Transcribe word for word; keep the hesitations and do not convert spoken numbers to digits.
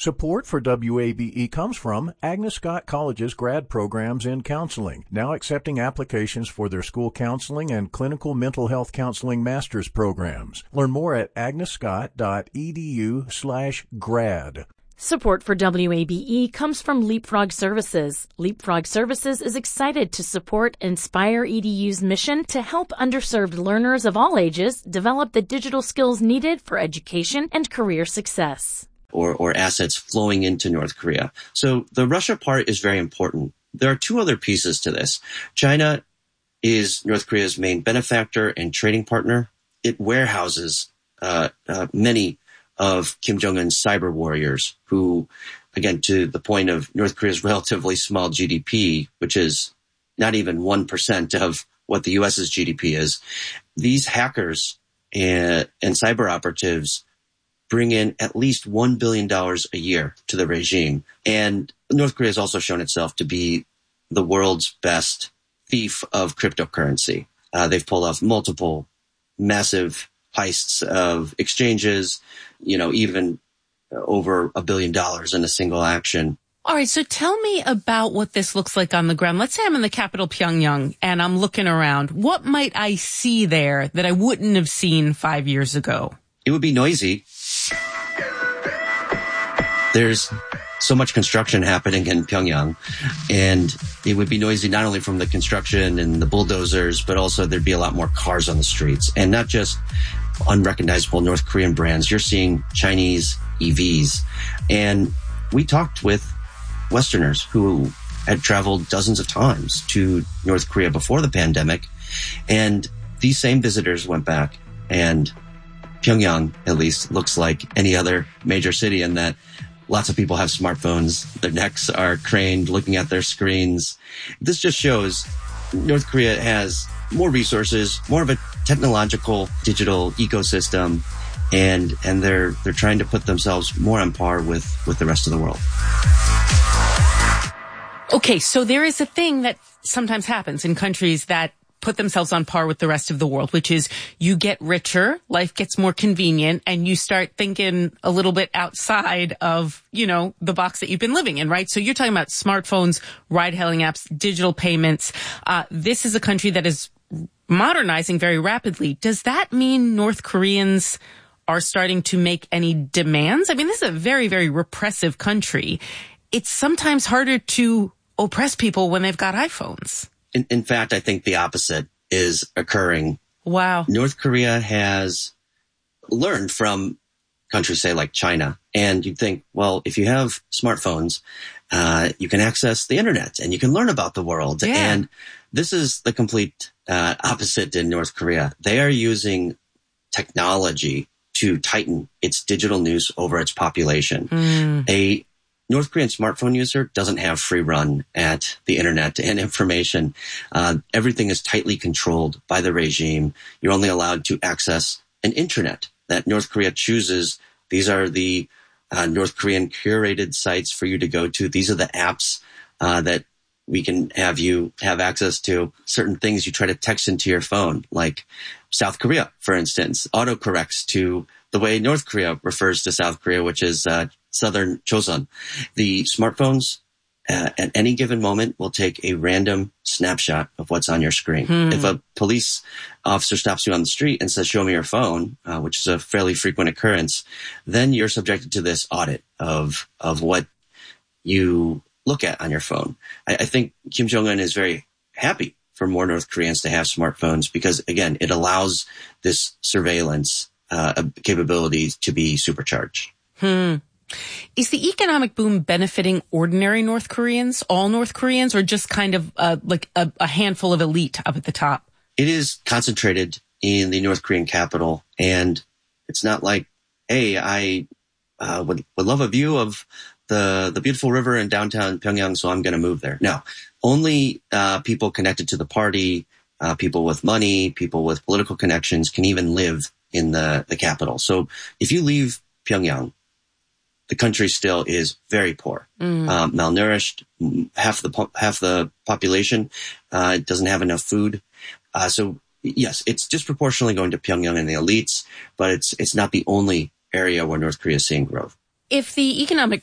Support for W A B E comes from Agnes Scott College's grad programs in counseling, now accepting applications for their school counseling and clinical mental health counseling master's programs. Learn more at agnescott.edu slash grad. Support for W A B E comes from Leapfrog Services. Leapfrog Services is excited to support Inspire E D U's mission to help underserved learners of all ages develop the digital skills needed for education and career success. Or, or assets flowing into North Korea. So the Russia part is very important. There are two other pieces to this. China is North Korea's main benefactor and trading partner. It warehouses uh, uh, many of Kim Jong-un's cyber warriors who, again, to the point of North Korea's relatively small G D P, which is not even one percent of what the U S's G D P is, these hackers and, and cyber operatives bring in at least one billion dollars a year to the regime. And North Korea has also shown itself to be the world's best thief of cryptocurrency. Uh, they've pulled off multiple massive heists of exchanges, you know, even over a billion dollars in a single action. All right, so tell me about what this looks like on the ground. Let's say I'm in the capital, Pyongyang, and I'm looking around. What might I see there that I wouldn't have seen five years ago? It would be noisy. There's so much construction happening in Pyongyang, and it would be noisy not only from the construction and the bulldozers, but also there'd be a lot more cars on the streets, and not just unrecognizable North Korean brands. You're seeing Chinese E Vs. And we talked with Westerners who had traveled dozens of times to North Korea before the pandemic, and these same visitors went back, and Pyongyang, at least, looks like any other major city in that lots of people have smartphones. Their necks are craned looking at their screens. This just shows North Korea has more resources, more of a technological digital ecosystem, and and they're they're trying to put themselves more on par with, with the rest of the world. Okay, so there is a thing that sometimes happens in countries that put themselves on par with the rest of the world, which is you get richer, life gets more convenient, and you start thinking a little bit outside of, you know, the box that you've been living in, right? So you're talking about smartphones, ride-hailing apps, digital payments. Uh, this is a country that is modernizing very rapidly. Does that mean North Koreans are starting to make any demands? I mean, this is a very, very repressive country. It's sometimes harder to oppress people when they've got iPhones. In, in fact, I think the opposite is occurring. Wow. North Korea has learned from countries, say, like China. And you'd think, well, if you have smartphones, uh, you can access the internet and you can learn about the world. Yeah. And this is the complete uh, opposite in North Korea. They are using technology to tighten its digital noose over its population. Mm. A North Korean smartphone user doesn't have free run at the internet and information. Uh, everything is tightly controlled by the regime. You're only allowed to access an intranet that North Korea chooses. These are the uh, North Korean curated sites for you to go to. These are the apps uh, that we can have you have access to. Certain things you try to text into your phone, like South Korea, for instance, autocorrects to the way North Korea refers to South Korea, which is uh, Southern Chosun. The smartphones uh, at any given moment will take a random snapshot of what's on your screen. Hmm. If a police officer stops you on the street and says, show me your phone, uh, which is a fairly frequent occurrence, then you're subjected to this audit of, of what you look at on your phone. I, I think Kim Jong-un is very happy for more North Koreans to have smartphones because, again, it allows this surveillance uh, capability to be supercharged. Hmm. Is the economic boom benefiting ordinary North Koreans, all North Koreans, or just kind of uh, like a, a handful of elite up at the top? It is concentrated in the North Korean capital, and it's not like, hey, I uh, would, would love a view of the the beautiful river in downtown Pyongyang, so I'm going to move there. No, only uh, people connected to the party, uh, people with money, people with political connections can even live in the, the capital. So if you leave Pyongyang, the country still is very poor, mm. um, malnourished. Half the half the population uh, doesn't have enough food. Uh, so yes, it's disproportionately going to Pyongyang and the elites, but it's it's not the only area where North Korea is seeing growth. If the economic